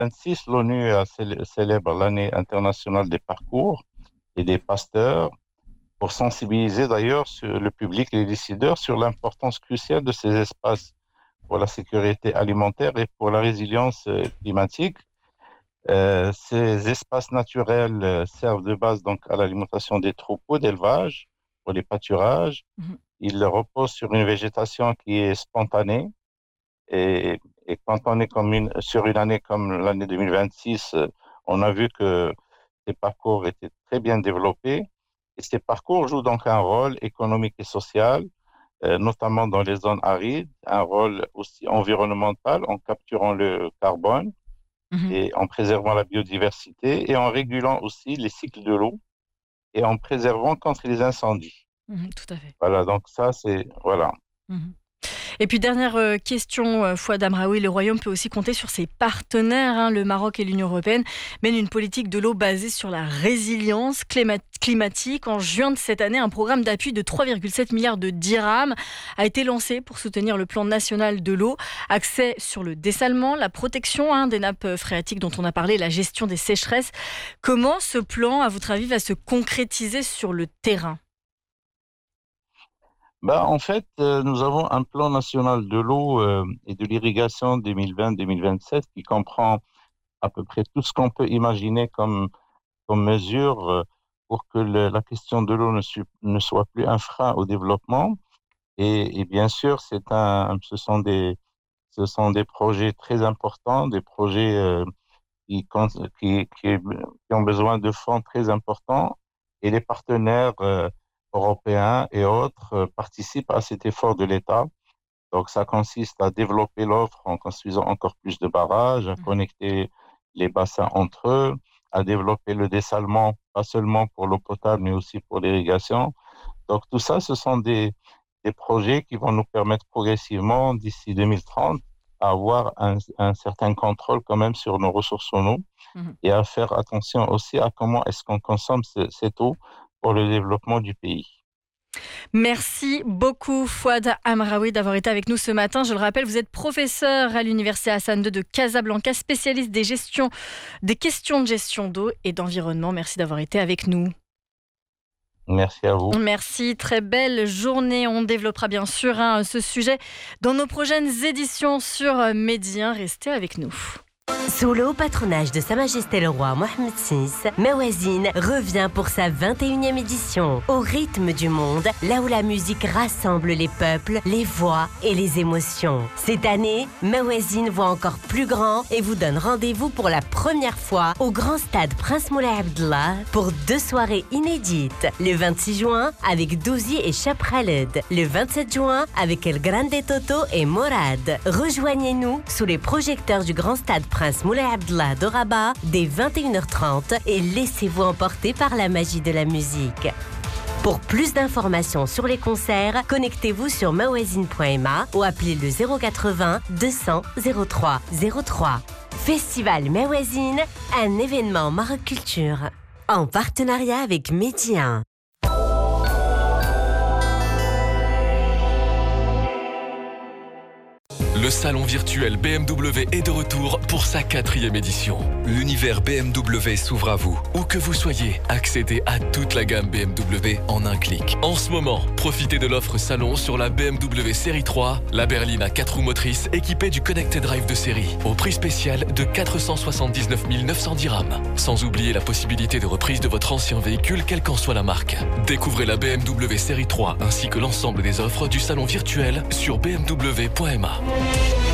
2026, l'ONU célèbre l'année internationale des parcours et des pasteurs pour sensibiliser d'ailleurs le public et les décideurs sur l'importance cruciale de ces espaces pour la sécurité alimentaire et pour la résilience climatique. Ces espaces naturels servent de base donc à l'alimentation des troupeaux d'élevage, pour les pâturages. Mhm. Ils reposent sur une végétation qui est spontanée. Et quand on est sur une année comme l'année 2026, on a vu que ces parcours étaient très bien développés. Et ces parcours jouent donc un rôle économique et social, notamment dans les zones arides, un rôle aussi environnemental en capturant le carbone Mhm. et en préservant la biodiversité et en régulant aussi les cycles de l'eau et en préservant contre les incendies. Mhm, tout à fait. Voilà, donc ça, c'est... Voilà. Mhm. Et puis dernière question, Fouad Amraoui, le Royaume peut aussi compter sur ses partenaires. Le Maroc et l'Union européenne mènent une politique de l'eau basée sur la résilience climatique. En juin de cette année, un programme d'appui de 3,7 milliards de dirhams a été lancé pour soutenir le plan national de l'eau. Accès sur le dessalement, la protection des nappes phréatiques dont on a parlé, la gestion des sécheresses. Comment ce plan, à votre avis, va se concrétiser sur le terrain ? En fait, nous avons un plan national de l'eau et de l'irrigation 2020-2027 qui comprend à peu près tout ce qu'on peut imaginer comme mesure pour que la question de l'eau ne soit plus un frein au développement. Et bien sûr, ce sont des projets très importants, des projets qui ont besoin de fonds très importants et les partenaires européens et autres participent à cet effort de l'État. Donc, ça consiste à développer l'offre en construisant encore plus de barrages, à connecter les bassins entre eux, à développer le dessalement, pas seulement pour l'eau potable, mais aussi pour l'irrigation. Donc, tout ça, ce sont des projets qui vont nous permettre progressivement, d'ici 2030, à avoir un certain contrôle quand même sur nos ressources en eau Mhm. et à faire attention aussi à comment est-ce qu'on consomme cette eau pour le développement du pays. Merci beaucoup Fouad Amraoui d'avoir été avec nous ce matin. Je le rappelle, vous êtes professeur à l'Université Hassan II de Casablanca, spécialiste des questions de gestion d'eau et d'environnement. Merci d'avoir été avec nous. Merci à vous. Merci, très belle journée. On développera bien sûr ce sujet dans nos prochaines éditions sur Medi 1. Restez avec nous. Sous le haut patronage de Sa Majesté le Roi Mohammed VI, Mawazine revient pour sa 21e édition. Au rythme du monde, là où la musique rassemble les peuples, les voix et les émotions. Cette année, Mawazine voit encore plus grand et vous donne rendez-vous pour la première fois au Grand Stade Prince Moulay Abdallah pour 2 soirées inédites. Le 26 juin avec Douzi et Cheb Khaled. Le 27 juin avec El Grande Toto et Morad. Rejoignez-nous sous les projecteurs du Grand Stade Prince Moulay Abdallah de Rabat dès 21h30 et laissez-vous emporter par la magie de la musique. Pour plus d'informations sur les concerts, connectez-vous sur mawazine.ma ou appelez le 080 200 03 03. Festival Mawazine, un événement Maroc Culture, en partenariat avec Medi 1. Le salon virtuel BMW est de retour pour sa 4e édition. L'univers BMW s'ouvre à vous. Où que vous soyez, accédez à toute la gamme BMW en un clic. En ce moment, profitez de l'offre salon sur la BMW série 3, la berline à 4 roues motrices équipée du Connected Drive de série, au prix spécial de 479 900 dirhams. Sans oublier la possibilité de reprise de votre ancien véhicule, quelle qu'en soit la marque. Découvrez la BMW série 3 ainsi que l'ensemble des offres du salon virtuel sur bmw.ma.